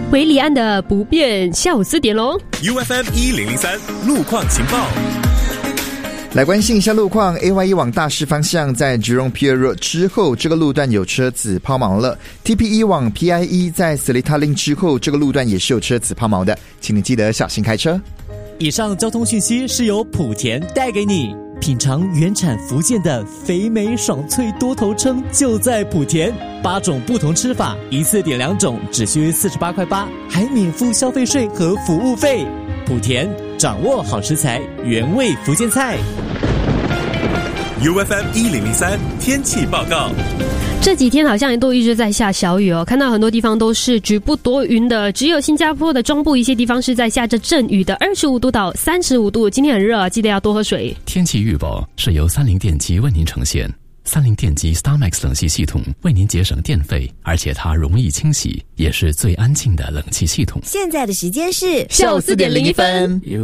维里安的不变，下午4点咯。 UFM 1003路况情报。 来关心一下路况 ，AYE 往大市方向在 Jurong Pier Road 之后，这个路段有车子抛锚了。TPE 往 PIE 在 Seletar Link 之后，这个路段也是有车子抛锚的，请你记得小心开车。 以上交通讯息是由莆田带给你。品尝原产福建的肥美爽脆多头鲭就在莆田，8种不同吃法，一次点2种，只需48.8块，还免付消费税和服务费。莆田掌握好食材，原味福建菜。 UFM 1003天气报告。 这几天好像都一直在下小雨哦，看到很多地方都是局部多云的，只有新加坡的中部一些地方是在下着阵雨的，25度到35度，今天很热，记得要多喝水。 天气预报是由30电机为您呈现。30电机 StarMax 冷气系统为您节省电费，而且它容易清洗，也是最安静的冷气系统。 现在的时间是下午4点01分。